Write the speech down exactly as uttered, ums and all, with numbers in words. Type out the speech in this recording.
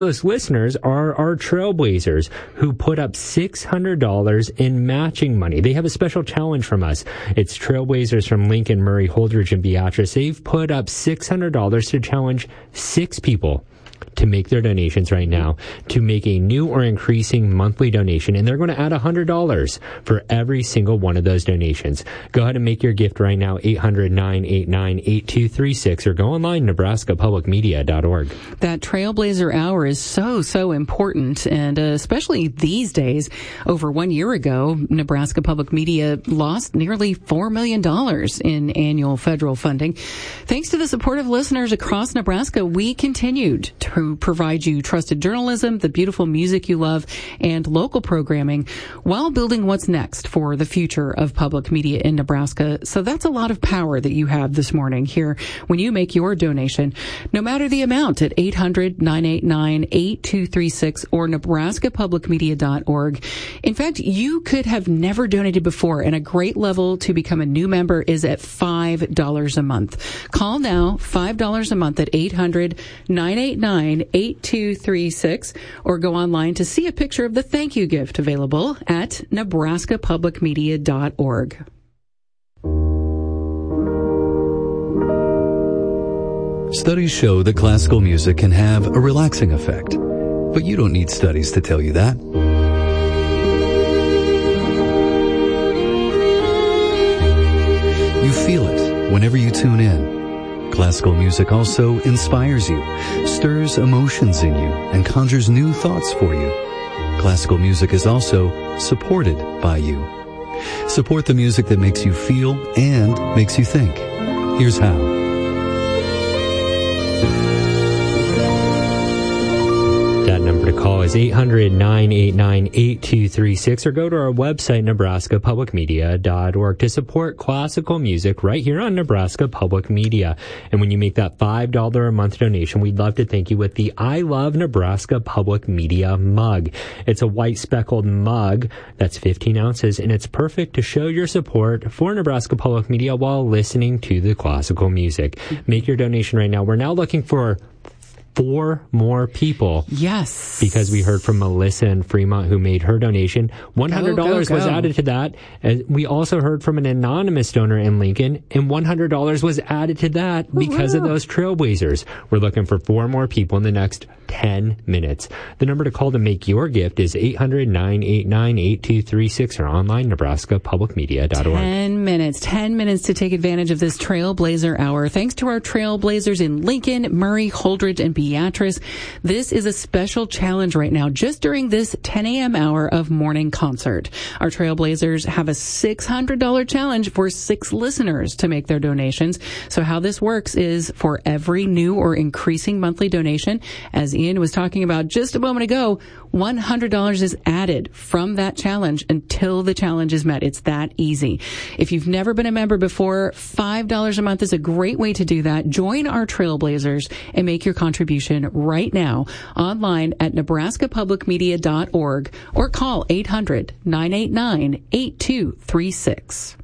Those listeners are our trailblazers who put up six hundred dollars in matching money. They have a special challenge from us. It's trailblazers from Lincoln, Murray, Holdridge, and Beatrice. They've put up six hundred dollars to challenge six people to make their donations right now, to make a new or increasing monthly donation, and they're going to add one hundred dollars for every single one of those donations. Go ahead and make your gift right now, eight hundred, nine eight nine, eight two three six, or go online, nebraska public media dot org. That Trailblazer Hour is so, so important, and uh, especially these days. Over one year ago, Nebraska Public Media lost nearly four million dollars in annual federal funding. Thanks to the support of listeners across Nebraska, we continued to provide you trusted journalism, the beautiful music you love, and local programming while building what's next for the future of public media in Nebraska. So that's a lot of power that you have this morning here when you make your donation, no matter the amount, at eight hundred, nine eight nine, eight two three six or nebraska public media dot org. In fact, you could have never donated before, and a great level to become a new member is at five dollars a month. Call now, five dollars a month at eight hundred, nine eight nine, eight two three six, or go online to see a picture of the thank you gift available at nebraska public media dot org. Studies show that classical music can have a relaxing effect, but you don't need studies to tell you that. You feel it whenever you tune in. Classical music also inspires you, stirs emotions in you, and conjures new thoughts for you. Classical music is also supported by you. Support the music that makes you feel and makes you think. Here's how. That number to call is eight hundred, nine eight nine, eight two three six, or go to our website, nebraska public media dot org, to support classical music right here on Nebraska Public Media. And when you make that five dollars a month donation, we'd love to thank you with the I Love Nebraska Public Media mug. It's a white speckled mug that's fifteen ounces, and it's perfect to show your support for Nebraska Public Media while listening to the classical music. Make your donation right now. We're now looking for four more people. Yes. Because we heard from Melissa in Fremont who made her donation. one hundred dollars go, go, was go. added to that. And we also heard from an anonymous donor in Lincoln, and one hundred dollars was added to that because of those trailblazers. We're looking for four more people in the next ten minutes. The number to call to make your gift is eight hundred, nine eight nine, eight two three six or online, nebraska public media dot org. Ten minutes. Ten minutes to take advantage of this Trailblazer Hour. Thanks to our trailblazers in Lincoln, Murray, Holdridge, and Beatrice. This is a special challenge right now, just during this ten a.m. hour of morning concert. Our trailblazers have a six hundred dollars challenge for six listeners to make their donations. So how this works is for every new or increasing monthly donation, as Ian was talking about just a moment ago, one hundred dollars is added from that challenge until the challenge is met. It's that easy. If you've never been a member before, five dollars a month is a great way to do that. Join our trailblazers and make your contribution right now online at nebraska public media dot org or call eight hundred, nine eight nine, eight two three six.